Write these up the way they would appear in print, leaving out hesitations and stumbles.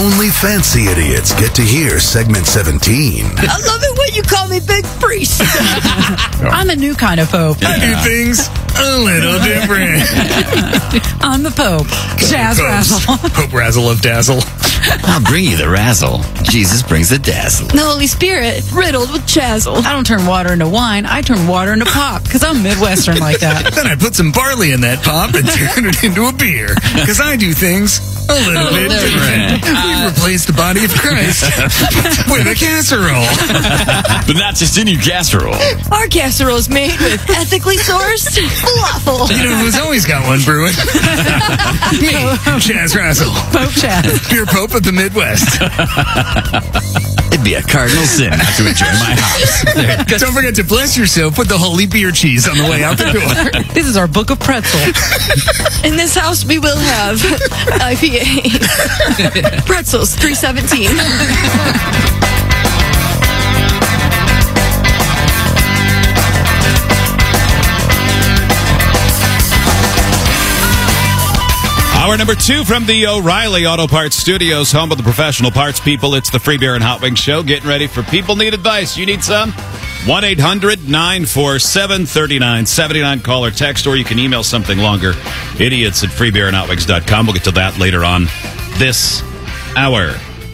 Only fancy idiots get to hear segment 17. I love it when you call me Big Priest. I'm a new kind of Pope. I do things a little different. I'm the Pope. Jazz Razzle. Pope Razzle of Dazzle. I'll bring you the razzle. Jesus brings the dazzle. The Holy Spirit riddled with chazzle. I don't turn water into wine. I turn water into pop because I'm Midwestern like that. Then I put some barley in that pop and turn it into a beer. Because I do things a little bit different. We replaced the body of Christ with a casserole. But not just any casserole. Our casserole is made with ethically sourced falafel. You know who's always got one brewing? Me, Jazz Razzle. Pope Jazz. Beer Pope of the Midwest. It'd be a cardinal sin not to enjoy my house. Don't forget to bless yourself with the holy beer cheese on the way out the door. This is our book of pretzel. In this house, we will have IPA. Pretzels, $3.17. Hour number 2 from the O'Reilly Auto Parts Studios, home of the professional parts people. It's the Free Beer and Hot Wings Show. Getting ready for People Need Advice. You need some? 1-800-947-3979. Call or text, or you can email something longer. idiots@freebeerandhotwings.com. We'll get to that later on this hour.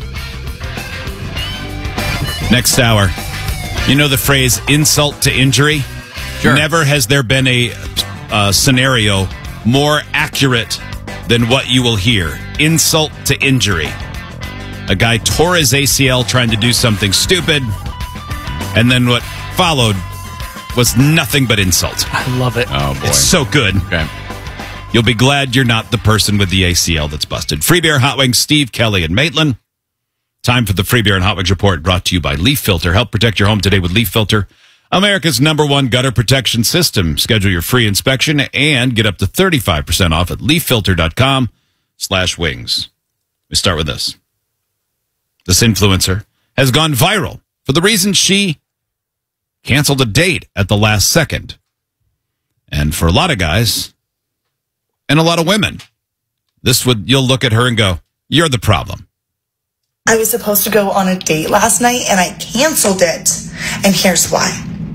Next hour. You know the phrase insult to injury? Sure. Never has there been a scenario more accurate than what you will hear. Insult to injury. A guy tore his ACL trying to do something stupid, and then what followed was nothing but insult. I love it. Oh, boy. It's so good. Okay. You'll be glad you're not the person with the ACL that's busted. Free Beer, Hot Wings, Steve, Kelly, and Maitland. Time for the Free Beer and Hot Wings Report, brought to you by Leaf Filter. Help protect your home today with Leaf Filter, America's #1 gutter protection system. Schedule your free inspection and get up to 35% off at leaffilter.com/wings. We start with this. This influencer has gone viral for the reason she canceled a date at the last second. And for a lot of guys and a lot of women, you'll look at her and go, you're the problem. I was supposed to go on a date last night and I canceled it. And here's why.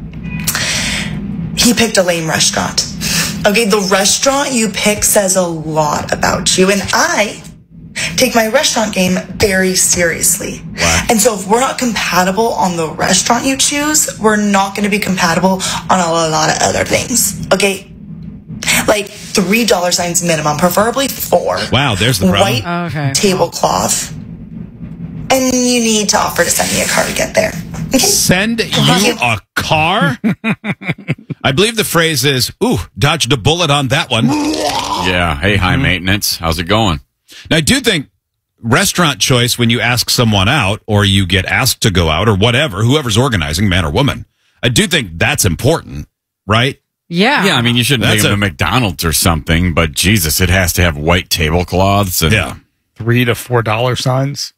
He picked a lame restaurant. Okay, the restaurant you pick says a lot about you. And I take my restaurant game very seriously. Wow. And so if we're not compatible on the restaurant you choose, we're not going to be compatible on a lot of other things. Okay? Like $3 signs minimum, preferably 4. Wow, there's the problem. White Okay. tablecloth. And you need to offer to send me a car to get there. Okay? Send you a car? I believe the phrase is, ooh, dodged a bullet on that one. Yeah. Hey, high maintenance. How's it going? Now, I do think restaurant choice, when you ask someone out or you get asked to go out or whatever, whoever's organizing, man or woman, I do think that's important, right? Yeah. Yeah, I mean, you shouldn't take That's them to McDonald's or something, but Jesus, it has to have white tablecloths. And, Yeah. $3 to $4 signs.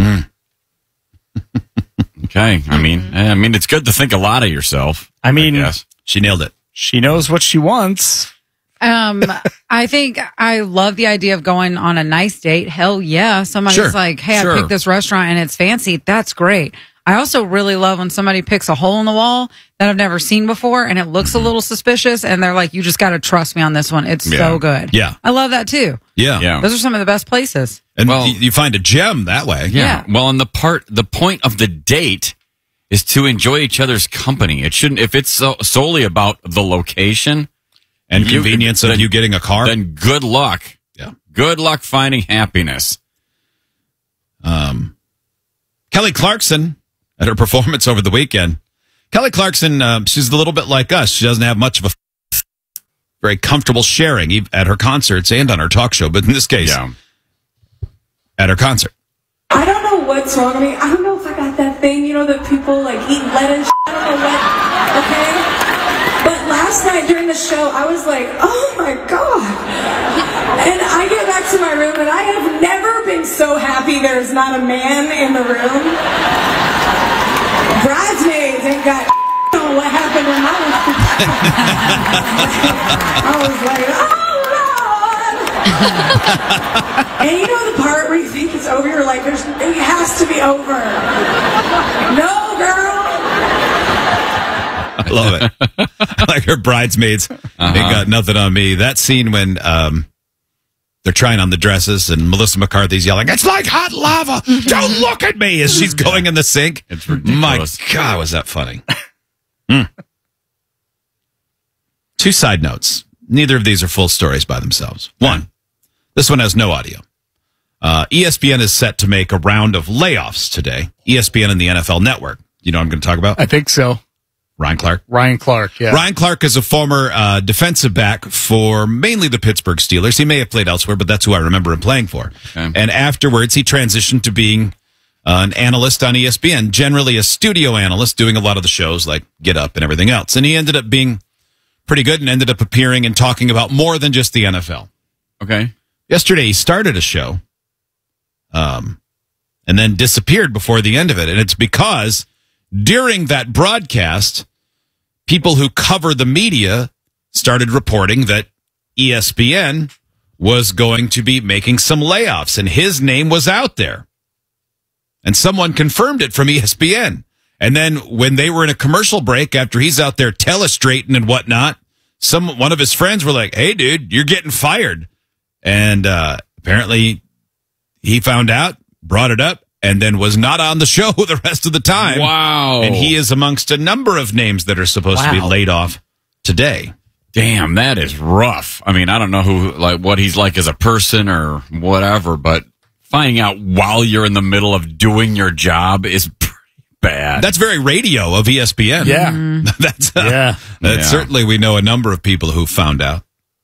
Okay. I mean, it's good to think a lot of yourself. I mean, guess. She nailed it. she knows what she wants. I think I love the idea of going on a nice date. Hell yeah. Somebody's Sure. like, hey, Sure. I picked this restaurant and it's fancy. That's great. I also really love when somebody picks a hole in the wall that I've never seen before and it looks a little suspicious and they're like, you just got to trust me on this one. It's so good. Yeah. I love that too. Yeah. Yeah. Those are some of the best places. And Well- you find a gem that way. Yeah. Well, and the point of the date is to enjoy each other's company. It shouldn't, if it's solely about the location And You- convenience of then- you getting a car. then good luck. Yeah. Good luck finding happiness. Kelly Clarkson, at her performance over the weekend, Kelly Clarkson, she's a little bit like us. She doesn't have much of a very comfortable sharing at her concerts and on her talk show. But in this case, Yeah. at her concert. I don't know what's wrong with me. I don't know if I got that thing, that people like eat lettuce. I don't know what, okay? But last night during the show, I was like, oh my God. And I get back to my room and I have never been so happy there's not a man in the room. Bridesmaids ain't got on what happened when I was like, oh Lord. And the part where you think it's over, you're like, love it. Like her bridesmaids, they got nothing on me. That scene when they're trying on the dresses and Melissa McCarthy's yelling, "It's like hot lava! Don't look at me!" as she's going in the sink. It's ridiculous. My God, was that funny? Two side notes. Neither of these are full stories by themselves. One, this one has no audio. ESPN is set to make a round of layoffs today. ESPN and the NFL Network. You know what I'm going to talk about? I think so. Ryan Clark. Ryan Clark, yeah. Ryan Clark is a former defensive back for mainly the Pittsburgh Steelers. He may have played elsewhere, but that's who I remember him playing for. Okay. And afterwards, he transitioned to being an analyst on ESPN, generally a studio analyst, doing a lot of the shows like Get Up and everything else. And he ended up being pretty good and ended up appearing and talking about more than just the NFL. Okay. Yesterday, he started a show and then disappeared before the end of it. And it's because during that broadcast, people who cover the media started reporting that ESPN was going to be making some layoffs, and his name was out there. And someone confirmed it from ESPN. And then when they were in a commercial break, after he's out there telestrating and whatnot, one of his friends were like, "Hey, dude, you're getting fired." And apparently he found out, brought it up, and then was not on the show the rest of the time. Wow. And he is amongst a number of names that are supposed to be laid off today. Damn, that is rough. I mean, I don't know what he's like as a person or whatever, but finding out while you're in the middle of doing your job is pretty bad. That's very radio of ESPN. Yeah. That's certainly, we know a number of people who found out.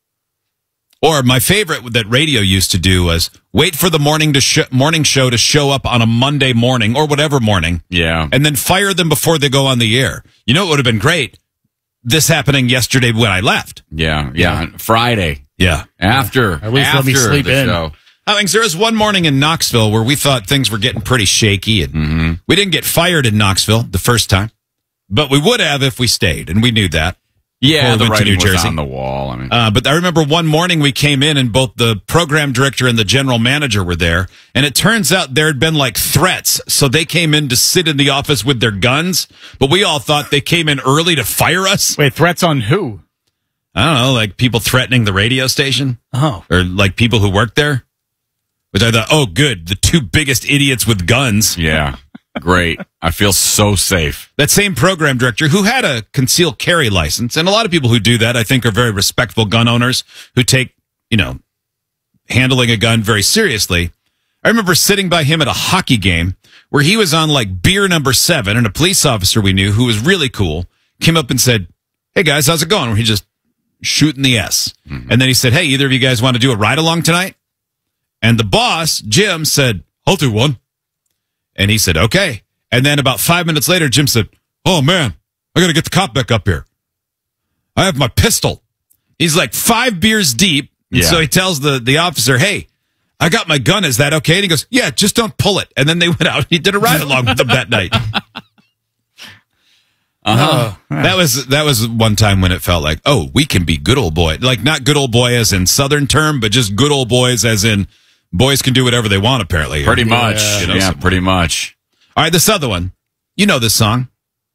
Or my favorite that radio used to do was wait for the morning show to show up on a Monday morning or whatever morning. Yeah. And then fire them before they go on the air. You know, it would have been great. This happening yesterday when I left. Yeah. Friday. Yeah. After let me sleep the in. show. I mean, there was one morning in Knoxville where we thought things were getting pretty shaky, and we didn't get fired in Knoxville the first time, but we would have if we stayed, and we knew that. Yeah, the went to writing New Jersey. was on the wall. I mean, but I remember one morning we came in, and both the program director and the general manager were there, and it turns out there had been like threats, so they came in to sit in the office with their guns, but we all thought they came in early to fire us. Wait, threats on who? I don't know, like people threatening the radio station. Oh. Or like people who worked there. Which I thought, oh, good, the two biggest idiots with guns. yeah, great. I feel so safe. That same program director who had a concealed carry license, and a lot of people who do that, I think, are very respectful gun owners who take, handling a gun very seriously. I remember sitting by him at a hockey game where he was on like beer number 7, and a police officer we knew who was really cool came up and said, "Hey guys, how's it going?" Where he just shooting the S. And then he said, "Hey, either of you guys want to do a ride along tonight?" And the boss, Jim, said, "I'll do one." And he said, "Okay." And then about 5 minutes later, Jim said, "Oh man, I got to get the cop back up here. I have my pistol." He's like 5 beers deep. And so he tells the officer, "Hey, I got my gun. Is that okay?" And he goes, "Yeah, just don't pull it." And then they went out and he did a ride along with them that night. That was one time when it felt like, oh, we can be good old boy. Like not good old boy as in Southern term, but just good old boys as in boys can do whatever they want, apparently. Pretty much. Yeah, pretty much. All right, this other one. You know this song.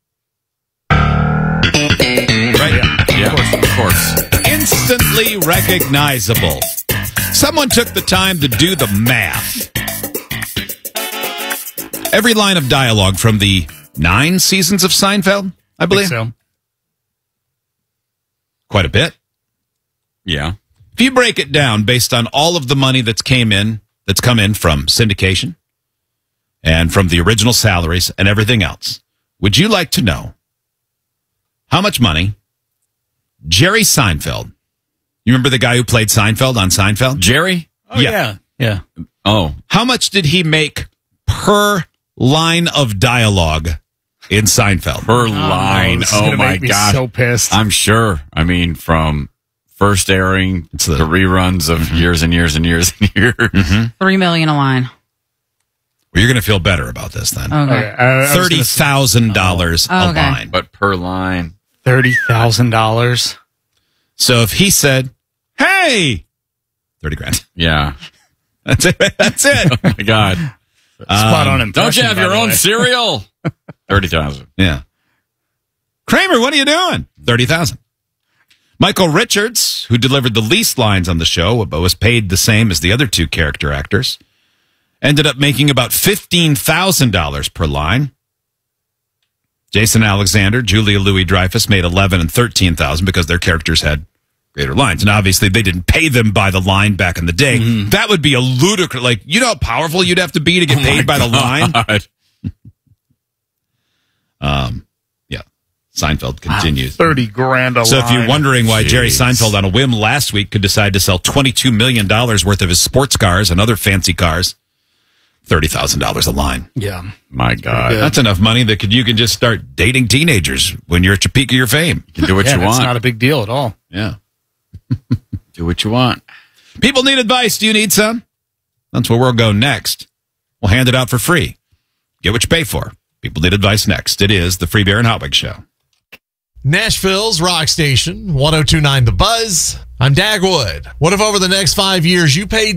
Right? Yeah, of course. Instantly recognizable. Someone took the time to do the math. Every line of dialogue from the 9 seasons of Seinfeld, I believe. So. Quite a bit. Yeah. If you break it down based on all of the money that's come in from syndication and from the original salaries and everything else, would you like to know how much money Jerry Seinfeld, you remember the guy who played Seinfeld on Seinfeld? Jerry? Oh, yeah. Oh. How much did he make per line of dialogue in Seinfeld? Per line. This is gonna my make me God. so pissed. I'm sure. I mean, from first airing to the reruns of years and years and years and years. $3 million a line. Well, you're going to feel better about this then. Okay. $30,000 a okay. line. But per line. $30,000. So if he said, "Hey," 30 grand. Yeah. That's it. That's it. Oh my God. Spot on impression. Don't you have by your the own way. cereal? 30,000. Yeah. Kramer, what are you doing? $30,000. Michael Richards, who delivered the least lines on the show, but was paid the same as the other two character actors, ended up making about $15,000 per line. Jason Alexander, Julia Louis-Dreyfus made $11,000 and $13,000 because their characters had greater lines. And obviously, they didn't pay them by the line back in the day. Mm-hmm. That would be a ludicrous, like, you know how powerful you'd have to be to get paid by the line? Yeah. Seinfeld continues. 30 grand a line. So if you're wondering why Jerry Seinfeld on a whim last week could decide to sell $22 million worth of his sports cars and other fancy cars, $30,000 a line. Yeah. My God. That's enough money that you can just start dating teenagers when you're at your peak of your fame. You can do what you want. It's not a big deal at all. Yeah. Do what you want. People need advice. Do you need some? That's where we'll go next. We'll hand it out for free. Get what you pay for. People need advice next. It is the Free Beer and Hot Wings Show. Nashville's Rock Station, 102.9 The Buzz. I'm Dagwood. What if over the next 5 years you paid